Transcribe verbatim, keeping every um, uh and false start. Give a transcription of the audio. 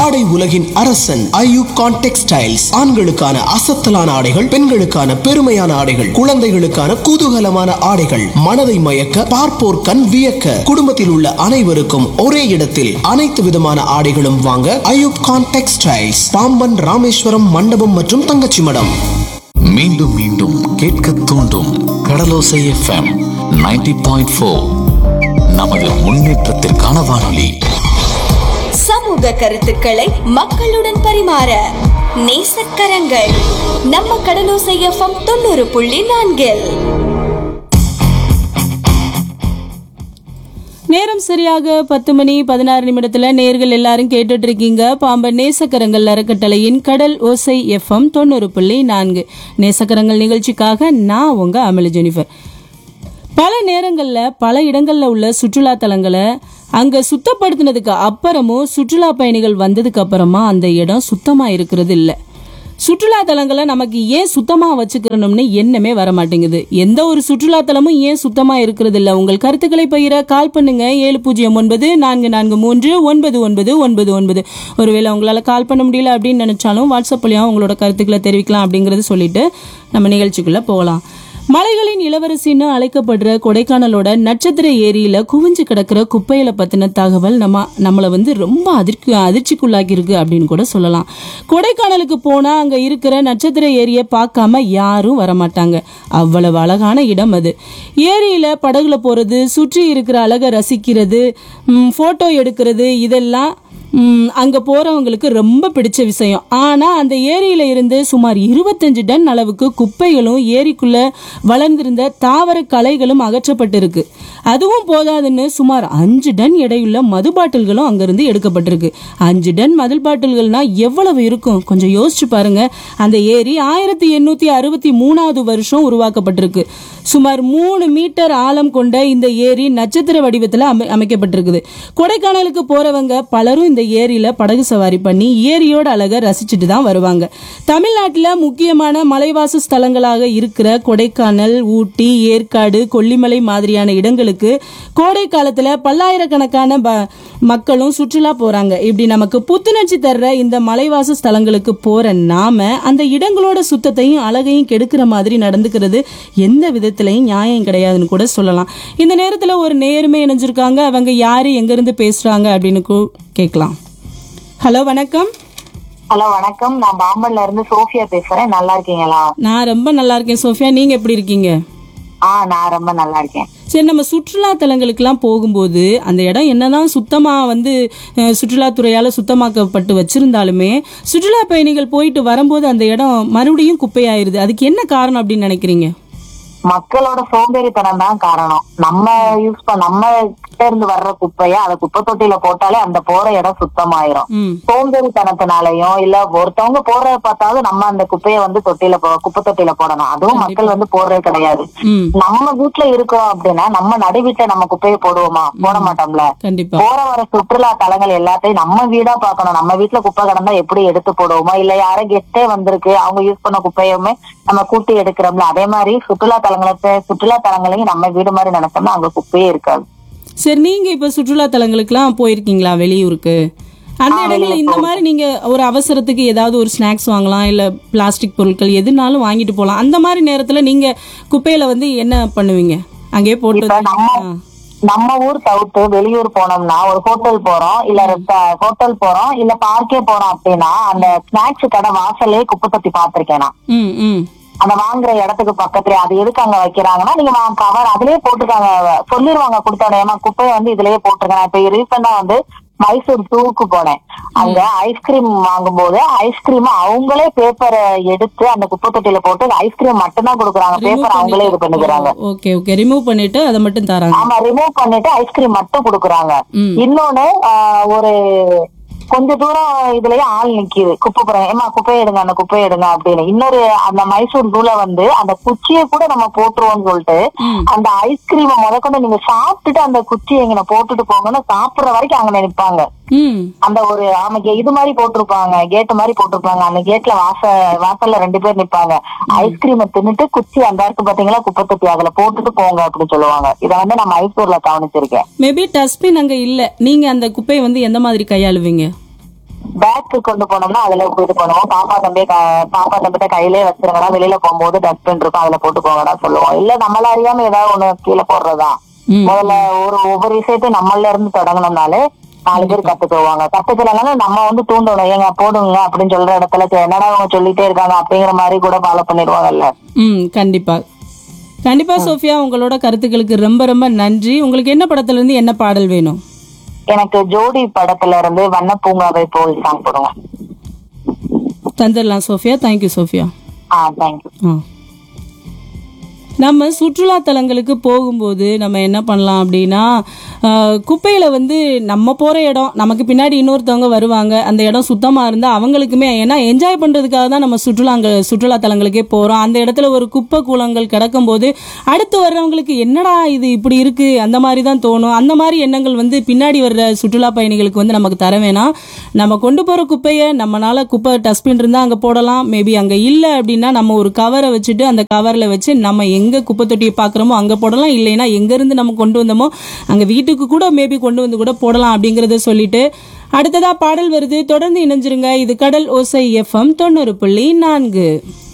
ஆடை உலகின் அரசன் ஐயூப் கான் டெக்ஸ்டைல்ஸ். ஆண்களுக்கான அசத்தலான ஆடைகள், பெண்களுக்கான பெருமையான ஆடைகள், குழந்தைகளுக்கான குதூகலமான ஆடைகள், மனதை மயக்க பார்ப்போர் கண் வியக்க, குடும்பத்தில் உள்ள அனைவருக்கும் ஒரே இடத்தில் அனைத்து விதமான ஆடைகளும் வாங்க ஐயூப் கான் டெக்ஸ்டைல்ஸ், பாம்பன் ராமேஸ்வரம் மண்டபம் மற்றும் தங்கச்சி மடம். மீண்டும் மீண்டும் கேட்க தூண்டும் கடலோசை எஃப்எம் நைன்டி பாயிண்ட் ஃபோர். நமது முன்னேற்றத்திற்கான வானொலி. சமூக கருத்துக்களை மக்களுடன் பரிமாற நேசக்கரங்கள் நம்ம கடலோசை எஃப்எம் தொண்ணூறு புள்ளி நான்கில். நேரம் சரியாக பத்து மணி பதினாறு நிமிடத்துல நேர்கள் எல்லாரும் கேட்டுட்டு இருக்கீங்க பாம்பன் நேசக்கரங்கள் அறக்கட்டளையின் கடல் ஓசை எஃப்எம் தொண்ணூறு புள்ளி நான்கு. நேசக்கரங்கள் நிகழ்ச்சிக்காக நான் உங்க அமல ஜெனிஃபர். பல நேரங்கள்ல பல இடங்கள்ல உள்ள சுற்றுலா தலங்களை அங்க சுத்தப்படுத்தினதுக்கு அப்புறமும் சுற்றுலா பயணிகள் வந்ததுக்கு அப்புறமா அந்த இடம் சுத்தமா இருக்கிறது இல்ல. சுற்றுலா தலங்களை நமக்கு ஏன் சுத்தமா வச்சுக்கணும்னு எண்ணமே வர மாட்டேங்குது. எந்த ஒரு சுற்றுலா தலமும் ஏன் சுத்தமா இருக்கிறது இல்ல? உங்கள் கருத்துக்களை பகிர கால் பண்ணுங்க ஏழு பூஜ்ஜியம் ஒன்பது நான்கு நான்கு மூன்று ஒன்பது ஒன்பது ஒன்பது ஒன்பது. ஒருவேளை உங்களால கால் பண்ண முடியல அப்படின்னு நினைச்சாலும் வாட்ஸ்அப் வழியா உங்களோட கருத்துக்களை தெரிவிக்கலாம் அப்படிங்கறது சொல்லிட்டு நம்ம நிகழ்ச்சிக்குள்ள போகலாம். மலைகளின் இளவரசின்னு அழைக்கப்படுற கொடைக்கானலோட நட்சத்திர ஏரியில குவிஞ்சு கிடக்கிற குப்பையில பத்தின தகவல் நம்ம நம்மளை வந்து ரொம்ப அதிர்ச்சி அதிர்ச்சிக்குள்ளாக்கி இருக்கு அப்படின்னு கூட சொல்லலாம். கொடைக்கானலுக்கு போனா அங்க இருக்கிற நட்சத்திர ஏரியை பார்க்காம யாரும் வரமாட்டாங்க. அவ்வளவு அழகான இடம் அது. ஏரியில படகுல போறது, சுற்றி இருக்கிற அழகை ரசிக்கிறது, போட்டோ எடுக்கிறது, இதெல்லாம் அங்க போறவங்களுக்கு ரொம்ப பிடிச்ச விஷயம். ஆனா அந்த ஏரியில இருந்து சுமார் இருபத்தஞ்சு டன் அளவுக்கு குப்பைகளும் ஏரிக்குள்ள வளர்ந்திருந்த தாவர களைகளும் அகற்றப்பட்டிருக்கு. அதுவும் போதாதுன்னு சுமார் அஞ்சு டன் எடையுள்ள மது பாட்டில்களும் அங்கிருந்து எடுக்கப்பட்டிருக்கு. அஞ்சு டன் மது பாட்டில்கள்னா எவ்வளவு இருக்கும் கொஞ்சம் யோசிச்சு பாருங்க. அந்த ஏரி ஆயிரத்தி எண்ணூத்தி அறுபத்தி மூணாவது வருஷம் உருவாக்கப்பட்டிருக்கு. சுமார் மூணு மீட்டர் ஆழம் கொண்ட இந்த ஏரி நட்சத்திர வடிவத்துல அமை அமைக்கப்பட்டிருக்குது. கொடைக்கானலுக்கு போறவங்க பலரும் இந்த ஏரியில படகு சவாரி பண்ணி ஏரியோட அழகை ரசிச்சுட்டு தான் வருவாங்க. தமிழ்நாட்டுல முக்கியமான மலைவாச ஸ்தலங்களாக இருக்கிற கொடைக்கானல், ஊட்டி, ஏற்காடு, கொல்லிமலை மாதிரியான இடங்களுக்கு கோடை காலத்துல பல்லாயிரக்கணக்கான மக்களும் சுற்றுலா போறாங்க. இப்படி நமக்கு புத்துணர்ச்சி தர்ற இந்த மலைவாச ஸ்தலங்களுக்கு போற நாம அந்த இடங்களோட சுத்தத்தையும் அழகையும் கெடுக்கிற மாதிரி நடந்துக்கிறது எந்த விதத்திலையும் நியாயம் கிடையாதுன்னு கூட சொல்லலாம். இந்த நேரத்துல ஒரு நேர்மை இணைஞ்சிருக்காங்க. அவங்க யாரு, எங்க இருந்து பேசுறாங்க அப்படின்னு கேட்கலாம். ஹலோ, வணக்கம். ஹலோ வணக்கம், நான் பாம்பன்ல இருந்து சோஃபியா பேசுறேன். நல்லா இருக்கீங்களா? நான் ரொம்ப நல்லா இருக்கேன் சோஃபியா, நீங்க எப்படி இருக்கீங்க? ஆ, நான் ரொம்ப நல்லா இருக்கேன். சரி, நம்ம சுற்றுலா தலங்களுக்கு எல்லாம் போகும்போது அந்த இடம் என்னதான் சுத்தமா வந்து சுற்றுலாத்துறையால சுத்தமாக்கப்பட்டு வச்சிருந்தாலுமே சுற்றுலா பயணிகள் போயிட்டு வரும்போது அந்த இடம் மறுபடியும் குப்பையாயிருது. அதுக்கு என்ன காரணம் அப்படின்னு நினைக்கிறீங்க? மக்களோட சோம்பேறித்தனம் தான் காரணம். நம்ம யூஸ் பண்ண நம்ம கிட்ட இருந்து வர்ற குப்பைய அதை குப்பை தொட்டியில போட்டாலே அந்த போற இடம் சுத்தமாயிரும். சோம்பேறித்தனத்தினாலையும் இல்ல ஒருத்தவங்க போறத பார்த்தாலும் நம்ம அந்த குப்பைய வந்து தொட்டியில குப்பை தொட்டியில போடணும். அதுவும் மக்கள் வந்து போடுறது கிடையாது. நம்ம வீட்டுல இருக்கோம் அப்படின்னா நம்ம நடு வீட்டுல நம்ம குப்பையை போடுவோமா? போட மாட்டோம்ல. போற வர சுற்றுலா தலங்கள் எல்லாத்தையும் நம்ம வீடா பாக்கணும். நம்ம வீட்டுல குப்பை கிடந்தா எப்படி எடுத்து போடுவோமா? இல்ல யாரோ கெஸ்டே வந்திருக்கு அவங்க யூஸ் பண்ண குப்பையுமே நம்ம கூட்டி எடுக்கிறோம்ல. அதே மாதிரி சுற்றுலா தலங்களை சுற்றுலா தலங்களையும் நம்ம வீடு மாதிரி நினைச்சோம்னா அங்க குப்பையே இருக்காது. சரி, நீங்க இப்ப சுற்றுலா தலங்களுக்கு எல்லாம் போயிருக்கீங்களா வெளியூருக்கு? அந்த இடங்கள்ல இந்த மாதிரி நீங்க ஒரு அவசரத்துக்கு ஏதாவது ஒரு ஸ்நாக்ஸ் வாங்கலாம், இல்ல பிளாஸ்டிக் பொருட்கள் எதுனாலும் வாங்கிட்டு போலாம். அந்த மாதிரி நேரத்துல நீங்க குப்பையில வந்து என்ன பண்ணுவீங்க? அங்கே போட்டு நம்ம ஊர் தவிர்த்து வெளியூர் போனோம்னா ஒரு ஹோட்டல் போறோம், இல்ல ஹோட்டல் போறோம், இல்ல பார்க்கே போறோம் அப்படின்னா அந்த ஸ்நாக்ஸ் கடை வாசலே குப்பை தொட்டி பாத்திருக்கேன். அந்த வாங்குற இடத்துக்கு பக்கத்துல அது எதுக்கு அங்க வைக்கிறாங்கன்னா நீங்க கவர் அதுலயே போட்டுருக்காங்க, சொல்லிருவாங்க கொடுத்தோட ஏமா குப்பையை வந்து இதுலயே போட்டிருக்கேன். இப்ப ரீசெண்டா வந்து மைசூர் டூருக்கு போனேன். அங்க ஐஸ்கிரீம் வாங்கும் போது ஐஸ்கிரீம் அவங்களே பேப்பரை எடுத்து அந்த குப்பை தொட்டியில போட்டு ஐஸ்கிரீம் மட்டும் தான் கொடுக்குறாங்க. பேப்பர் அவங்களே இது பண்ணிக்கிறாங்க. ஓகே ஓகே, ரிமூவ் பண்ணிட்டு அதை மட்டும் தராங்க. ஆமா, ரிமூவ் பண்ணிட்டு ஐஸ்கிரீம் மட்டும் கொடுக்குறாங்க. இன்னொன்னு ஒரு கொஞ்ச தூரம் இதுலயே ஆள் நிக்குது குப்பை போறேன், ஏமா குப்பையை எடுங்க அந்த குப்பையை எடுங்க அப்படின்னு. இன்னொரு அந்த மைசூர் தூளை வந்து அந்த குச்சியை கூட நம்ம போட்டுருவோம்னு சொல்லிட்டு அந்த ஐஸ்கிரீமை முதற்கொண்டு நீங்க சாப்பிட்டுட்டு அந்த குச்சியை எங்க போட்டுட்டு போங்கன்னு சாப்பிடுற வரைக்கும் அங்க நினைப்பாங்க. அந்த ஒரு ஆமைக்கு இது மாதிரி போட்டிருப்பாங்க, கேட்டு மாதிரி போட்டிருப்பாங்க. அந்த கேட்ல வாச வாசல்ல ரெண்டு பேர் நிப்பாங்க. ஐஸ்கிரீமை தின்னுட்டு குச்சி அந்த இருக்கு பாத்தீங்களா குப்பை தொட்டி அதுல போட்டுட்டு போங்க அப்படின்னு சொல்லுவாங்க. இதை வந்து நான் மைசூர்ல கவனிச்சிருக்கேன். மேபி டஸ்ட்பின் அங்க இல்ல, நீங்க அந்த குப்பையை வந்து எந்த மாதிரி கையாளுவீங்க? பேக் கொண்டு போனோம்னா அதுல இது பண்ணுவோம். பாப்பா தம்பியை பாப்பா தம்பிட்ட கையிலே வச்சிருங்கடா, வெளியில போகும்போது டஸ்ட்பின் இருக்கும் அதுல போட்டு போங்கடா சொல்லுவோம். இல்ல நம்மள அறியாம ஏதாவது ஒண்ணு கீழே போடுறதா. முதல்ல ஒரு ஒவ்வொரு விஷயத்தையும் நம்மள இருந்து தொடங்கணும்னாலே நாலு பேர் கத்துக்குவாங்க. கத்துக்கலன்னா நம்ம வந்து தூண்டணும், ஏங்க போடுங்க அப்படின்னு சொல்ற இடத்துல என்னடா அவங்க சொல்லிட்டே இருக்காங்க அப்படிங்கிற மாதிரி கூட ஃபாலோ பண்ணிடுவாங்கல்ல. ம் கண்டிப்பா கண்டிப்பா. சோஃபியா, உங்களோட கருத்துக்களுக்கு ரொம்ப ரொம்ப நன்றி. உங்களுக்கு என்ன படத்துல இருந்து என்ன பாடல் வேணும்? எனக்கு ஜோடி படத்துல இருந்து வண்ண பூங்காவை போல் சாங் போடுங்க. தந்துடலாம் சோஃபியா. Thank you Sofia. ஆ தேங்க்யூ. ஆ நம்ம சுற்றுலா தலங்களுக்கு போகும்போது நம்ம என்ன பண்ணலாம் அப்படின்னா, குப்பையில் வந்து நம்ம போகிற இடம் நமக்கு பின்னாடி இன்னொருத்தவங்க வருவாங்க, அந்த இடம் சுத்தமாக இருந்தால் அவங்களுக்குமே, ஏன்னா என்ஜாய் பண்ணுறதுக்காக தான் நம்ம சுற்றுலாங்க சுற்றுலா தலங்களுக்கே போகிறோம். அந்த இடத்துல ஒரு குப்பை கூலங்கள் கிடக்கும்போது அடுத்து வர்றவங்களுக்கு என்னடா இது இப்படி இருக்குது அந்த மாதிரி தான் தோணும். அந்த மாதிரி எண்ணங்கள் வந்து பின்னாடி வர்ற சுற்றுலா பயணிகளுக்கு வந்து நமக்கு தர வேணாம். நம்ம கொண்டு போகிற குப்பையை நம்மளால் குப்பை டஸ்ட்பின் இருந்தால் அங்கே போடலாம். மேபி அங்கே இல்லை அப்படின்னா நம்ம ஒரு கவரை வச்சுட்டு அந்த கவரில் வச்சு நம்ம எங்கே குப்பை தொட்டியை பார்க்குறோமோ அங்கே போடலாம். இல்லைன்னா எங்கேருந்து நம்ம கொண்டு வந்தோமோ அங்கே வீட்டுக்கு கூட மேபி கொண்டு வந்து கூட போடலாம் அப்படிங்கிறத சொல்லிட்டு அடுத்ததா பாடல் வருது. தொடர்ந்து இணைஞ்சிருங்க. இது கடல் ஓசை எஃப்எம் தொண்ணூறு புள்ளி நான்கு.